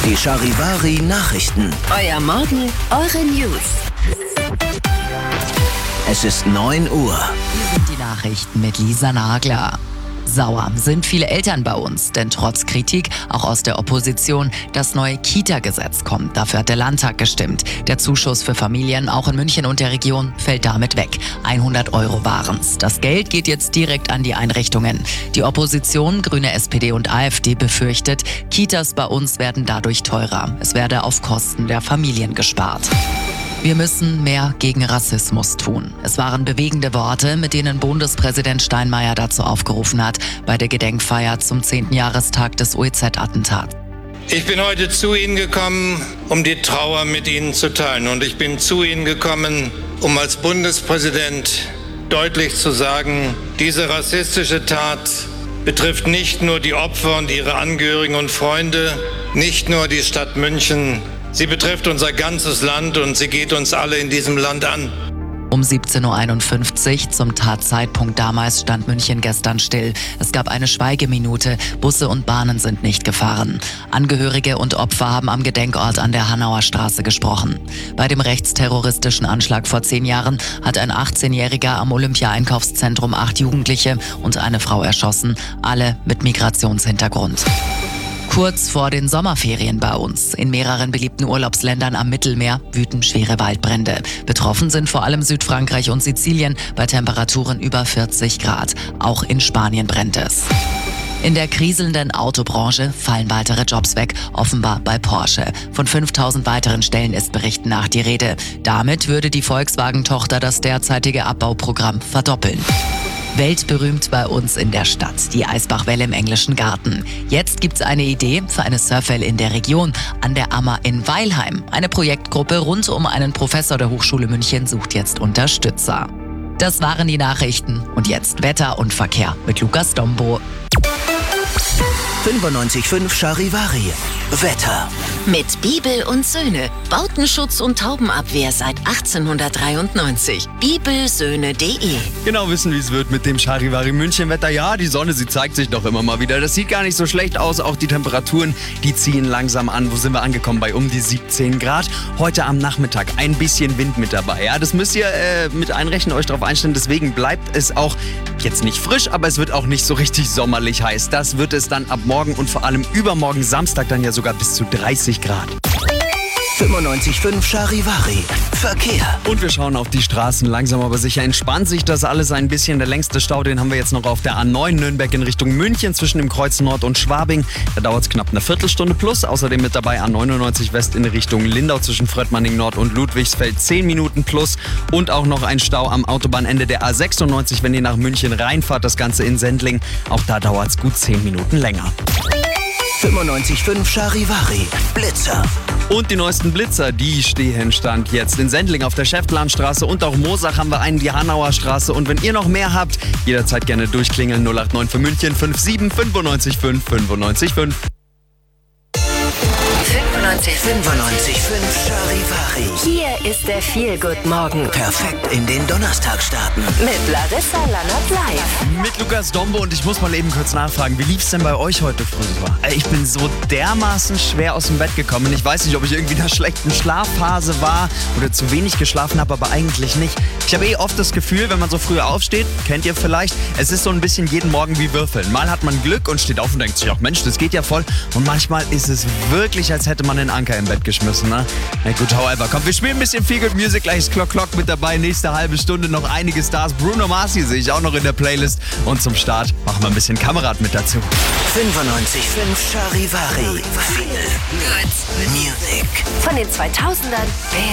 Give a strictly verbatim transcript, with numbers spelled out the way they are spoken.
Die Charivari Nachrichten. Euer Morgen, eure News. Es ist neun Uhr. Hier sind die Nachrichten mit Lisa Nagler. Sauer sind viele Eltern bei uns, denn trotz Kritik, auch aus der Opposition, das neue Kita-Gesetz kommt. Dafür hat der Landtag gestimmt. Der Zuschuss für Familien, auch in München und der Region, fällt damit weg. hundert Euro waren's. Das Geld geht jetzt direkt an die Einrichtungen. Die Opposition, Grüne, S P D und A f D, befürchtet, Kitas bei uns werden dadurch teurer. Es werde auf Kosten der Familien gespart. Wir müssen mehr gegen Rassismus tun. Es waren bewegende Worte, mit denen Bundespräsident Steinmeier dazu aufgerufen hat, bei der Gedenkfeier zum zehnten Jahrestag des O E Z-Attentats. Ich bin heute zu Ihnen gekommen, um die Trauer mit Ihnen zu teilen. Und ich bin zu Ihnen gekommen, um als Bundespräsident deutlich zu sagen, diese rassistische Tat betrifft nicht nur die Opfer und ihre Angehörigen und Freunde, nicht nur die Stadt München. Sie betrifft unser ganzes Land und sie geht uns alle in diesem Land an. Um siebzehn Uhr einundfünfzig, zum Tatzeitpunkt damals, stand München gestern still. Es gab eine Schweigeminute, Busse und Bahnen sind nicht gefahren. Angehörige und Opfer haben am Gedenkort an der Hanauer Straße gesprochen. Bei dem rechtsterroristischen Anschlag vor zehn Jahren hat ein achtzehnjähriger am Olympia-Einkaufszentrum acht Jugendliche und eine Frau erschossen, alle mit Migrationshintergrund. Kurz vor den Sommerferien bei uns. In mehreren beliebten Urlaubsländern am Mittelmeer wüten schwere Waldbrände. Betroffen sind vor allem Südfrankreich und Sizilien bei Temperaturen über vierzig Grad. Auch in Spanien brennt es. In der kriselnden Autobranche fallen weitere Jobs weg, offenbar bei Porsche. Von fünftausend weiteren Stellen ist Berichten nach die Rede. Damit würde die Volkswagen-Tochter das derzeitige Abbauprogramm verdoppeln. Weltberühmt bei uns in der Stadt, die Eisbachwelle im Englischen Garten. Jetzt gibt's eine Idee für eine Surfwelle in der Region, an der Ammer in Weilheim. Eine Projektgruppe rund um einen Professor der Hochschule München sucht jetzt Unterstützer. Das waren die Nachrichten. Und jetzt Wetter und Verkehr mit Lukas Dombo. fünfundneunzig Komma fünf Charivari. Wetter. Mit Bibel und Söhne. Bautenschutz und Taubenabwehr seit achtzehnhundertdreiundneunzig. bibelsöhne punkt de. Genau wissen, wie es wird mit dem Charivari München Wetter. Ja, die Sonne, sie zeigt sich doch immer mal wieder. Das sieht gar nicht so schlecht aus. Auch die Temperaturen, die ziehen langsam an. Wo sind wir angekommen? Bei um die siebzehn Grad. Heute am Nachmittag ein bisschen Wind mit dabei. Ja, das müsst ihr äh, mit einrechnen, euch darauf einstellen. Deswegen bleibt es auch jetzt nicht frisch, aber es wird auch nicht so richtig sommerlich heiß. Das wird es dann ab morgen und vor allem übermorgen Samstag dann ja sogar bis zu dreißig Grad. fünfundneunzig Komma fünf Charivari. Verkehr. Und wir schauen auf die Straßen. Langsam aber sicher entspannt sich das alles ein bisschen. Der längste Stau, den haben wir jetzt noch auf der A neun Nürnberg in Richtung München zwischen dem Kreuz Nord und Schwabing. Da dauert es knapp eine Viertelstunde plus. Außerdem mit dabei A neunundneunzig West in Richtung Lindau zwischen Fröttmanning Nord und Ludwigsfeld zehn Minuten plus. Und auch noch ein Stau am Autobahnende der A sechsundneunzig, wenn ihr nach München reinfahrt. Das Ganze in Sendling. Auch da dauert es gut zehn Minuten länger. fünfundneunzig Komma fünf Charivari. Blitzer. Und die neuesten Blitzer, die stehen Stand jetzt in Sendling auf der Schäftlarnstraße und auch Moosach haben wir einen, die Hanauer Straße. Und wenn ihr noch mehr habt, jederzeit gerne durchklingeln. null acht neun für München fünf sieben fünfundneunzig fünf fünfundneunzig fünf. fünfundneunzig Komma fünf Charivari. Hier ist der Feel-Good-Morgen. Perfekt in den Donnerstag starten. Mit Larissa Lannert live. Mit Lukas Dombo und ich muss mal eben kurz nachfragen, wie lief's denn bei euch heute früh? Ich bin so dermaßen schwer aus dem Bett gekommen. Ich weiß nicht, ob ich irgendwie in einer schlechten Schlafphase war oder zu wenig geschlafen habe, aber eigentlich nicht. Ich habe eh oft das Gefühl, wenn man so früh aufsteht, kennt ihr vielleicht, es ist so ein bisschen jeden Morgen wie Würfeln. Mal hat man Glück und steht auf und denkt sich, ach Mensch, das geht ja voll. Und manchmal ist es wirklich, als hätte man den Anker im Bett geschmissen, ne? Na gut, however, komm, wir spielen ein bisschen Feel Good Music, gleich ist Clock Clock mit dabei, nächste halbe Stunde noch einige Stars. Bruno Mars sehe ich auch noch in der Playlist und zum Start machen wir ein bisschen Kamerad mit dazu. fünfundneunzig Komma fünf Charivari. Feel Good Music. Von den zweitausendern